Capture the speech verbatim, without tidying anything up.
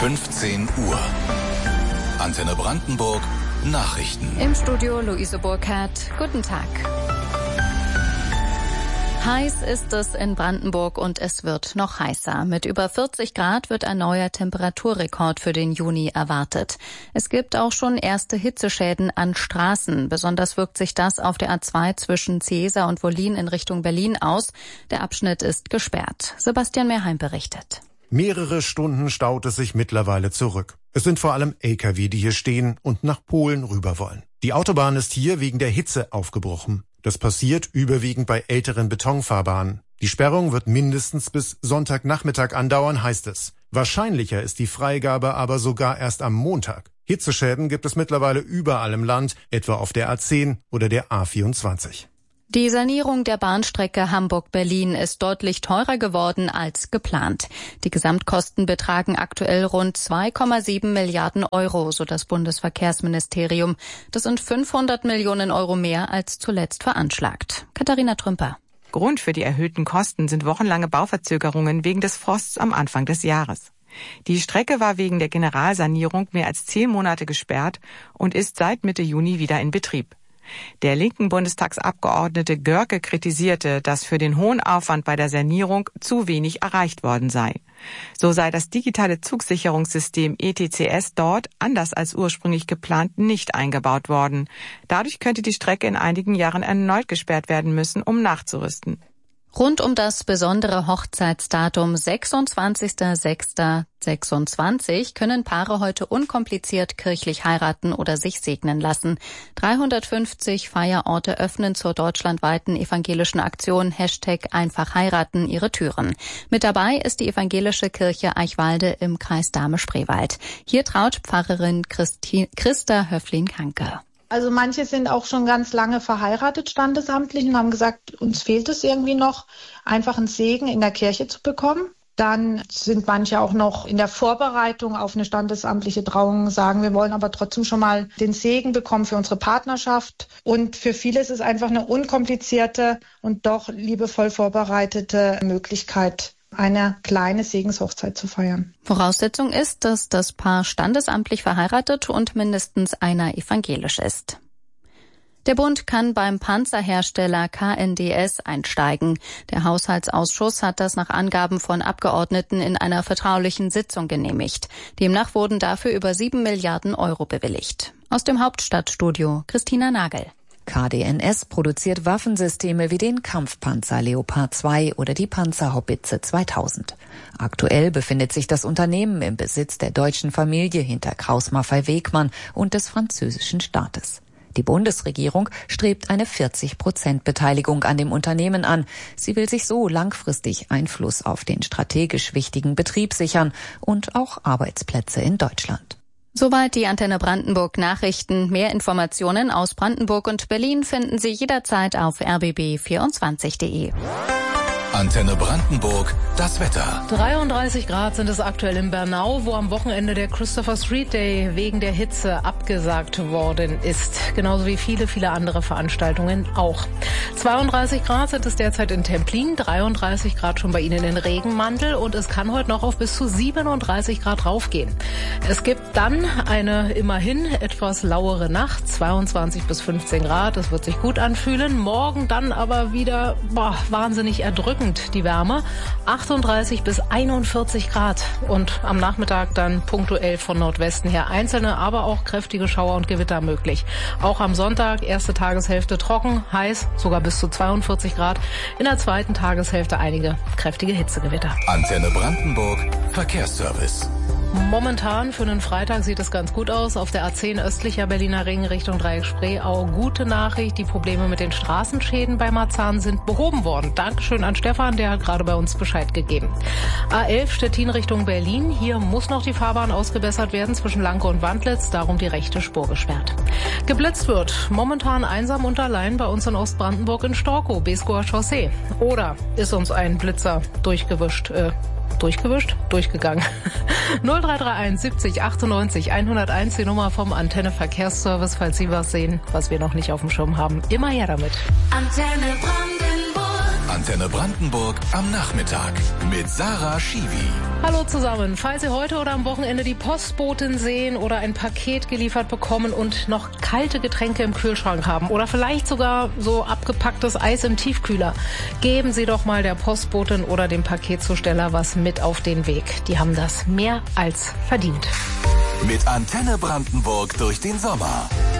fünfzehn Uhr. Antenne Brandenburg Nachrichten. Im Studio Luise Burkhardt. Guten Tag. Heiß ist es in Brandenburg und es wird noch heißer. Mit über vierzig Grad wird ein neuer Temperaturrekord für den Juni erwartet. Es gibt auch schon erste Hitzeschäden an Straßen. Besonders wirkt sich das auf der A zwei zwischen Ciesa und Wollin in Richtung Berlin aus. Der Abschnitt ist gesperrt. Sebastian Mehrheim berichtet. Mehrere Stunden staut es sich mittlerweile zurück. Es sind vor allem L K W, die hier stehen und nach Polen rüber wollen. Die Autobahn ist hier wegen der Hitze aufgebrochen. Das passiert überwiegend bei älteren Betonfahrbahnen. Die Sperrung wird mindestens bis Sonntagnachmittag andauern, heißt es. Wahrscheinlicher ist die Freigabe aber sogar erst am Montag. Hitzeschäden gibt es mittlerweile überall im Land, etwa auf der A zehn oder der A vierundzwanzig. Die Sanierung der Bahnstrecke Hamburg-Berlin ist deutlich teurer geworden als geplant. Die Gesamtkosten betragen aktuell rund zwei Komma sieben Milliarden Euro, so das Bundesverkehrsministerium. Das sind fünfhundert Millionen Euro mehr als zuletzt veranschlagt. Katharina Trümper. Grund für die erhöhten Kosten sind wochenlange Bauverzögerungen wegen des Frosts am Anfang des Jahres. Die Strecke war wegen der Generalsanierung mehr als zehn Monate gesperrt und ist seit Mitte Juni wieder in Betrieb. Der linken Bundestagsabgeordnete Görke kritisierte, dass für den hohen Aufwand bei der Sanierung zu wenig erreicht worden sei. So sei das digitale Zugsicherungssystem E T C S dort, anders als ursprünglich geplant, nicht eingebaut worden. Dadurch könnte die Strecke in einigen Jahren erneut gesperrt werden müssen, um nachzurüsten. Rund um das besondere Hochzeitsdatum sechsundzwanzigster sechster sechsundzwanzig können Paare heute unkompliziert kirchlich heiraten oder sich segnen lassen. dreihundertfünfzig Feierorte öffnen zur deutschlandweiten evangelischen Aktion Hashtag Einfach heiraten ihre Türen. Mit dabei ist die evangelische Kirche Eichwalde im Kreis Dahme-Spreewald. Hier traut Pfarrerin Christi- Christa Höflin-Kanke. Also manche sind auch schon ganz lange verheiratet standesamtlich und haben gesagt, uns fehlt es irgendwie noch, einfach einen Segen in der Kirche zu bekommen. Dann sind manche auch noch in der Vorbereitung auf eine standesamtliche Trauung, sagen, wir wollen aber trotzdem schon mal den Segen bekommen für unsere Partnerschaft. Und für viele ist es einfach eine unkomplizierte und doch liebevoll vorbereitete Möglichkeit, eine kleine Segenshochzeit zu feiern. Voraussetzung ist, dass das Paar standesamtlich verheiratet und mindestens einer evangelisch ist. Der Bund kann beim Panzerhersteller K N D S einsteigen. Der Haushaltsausschuss hat das nach Angaben von Abgeordneten in einer vertraulichen Sitzung genehmigt. Demnach wurden dafür über sieben Milliarden Euro bewilligt. Aus dem Hauptstadtstudio Christina Nagel. K D N S produziert Waffensysteme wie den Kampfpanzer Leopard zwei oder die Panzerhaubitze zweitausend. Aktuell befindet sich das Unternehmen im Besitz der deutschen Familie hinter Krauss-Maffei-Wegmann und des französischen Staates. Die Bundesregierung strebt eine vierzig Prozent Beteiligung an dem Unternehmen an. Sie will sich so langfristig Einfluss auf den strategisch wichtigen Betrieb sichern und auch Arbeitsplätze in Deutschland. Soweit die Antenne Brandenburg Nachrichten. Mehr Informationen aus Brandenburg und Berlin finden Sie jederzeit auf r b b vierundzwanzig punkt de. Antenne Brandenburg, das Wetter. dreiunddreißig Grad sind es aktuell in Bernau, wo am Wochenende der Christopher Street Day wegen der Hitze abgesagt worden ist. Genauso wie viele, viele andere Veranstaltungen auch. zweiunddreißig Grad sind es derzeit in Templin, dreiunddreißig Grad schon bei Ihnen in Regenmantel und es kann heute noch auf bis zu siebenunddreißig Grad raufgehen. Es gibt dann eine immerhin etwas lauere Nacht, zweiundzwanzig bis fünfzehn Grad, das wird sich gut anfühlen. Morgen dann aber wieder boah, wahnsinnig erdrückend die Wärme, achtunddreißig bis einundvierzig Grad und am Nachmittag dann punktuell von Nordwesten her einzelne, aber auch kräftige Schauer und Gewitter möglich. Auch am Sonntag, erste Tageshälfte trocken, heiß, sogar bis zu zweiundvierzig Grad. In der zweiten Tageshälfte einige kräftige Hitzegewitter. Antenne Brandenburg, Verkehrsservice. Momentan für einen Freitag sieht es ganz gut aus. Auf der A zehn östlicher Berliner Ring Richtung Dreieck Spreeau. Gute Nachricht, die Probleme mit den Straßenschäden bei Marzahn sind behoben worden. Dankeschön an Stefan, der hat gerade bei uns Bescheid gegeben. A elf Stettin Richtung Berlin. Hier muss noch die Fahrbahn ausgebessert werden zwischen Lanke und Wandlitz. Darum die rechte Spur gesperrt. Geblitzt wird momentan einsam und allein bei uns in Ostbrandenburg in Storkow, Beeskower Chaussee. Oder ist uns ein Blitzer durchgewischt, äh, Durchgewischt? Durchgegangen. null drei drei eins siebzig achtundneunzig hunderteins, die Nummer vom Antenne Verkehrsservice, falls Sie was sehen, was wir noch nicht auf dem Schirm haben. Immer her damit. Antenne Brandenburg. Antenne Brandenburg am Nachmittag mit Sarah Schiwi. Hallo zusammen. Falls Sie heute oder am Wochenende die Postbotin sehen oder ein Paket geliefert bekommen und noch kalte Getränke im Kühlschrank haben oder vielleicht sogar so abgepacktes Eis im Tiefkühler, geben Sie doch mal der Postbotin oder dem Paketzusteller was mit auf den Weg. Die haben das mehr als verdient. Mit Antenne Brandenburg durch den Sommer.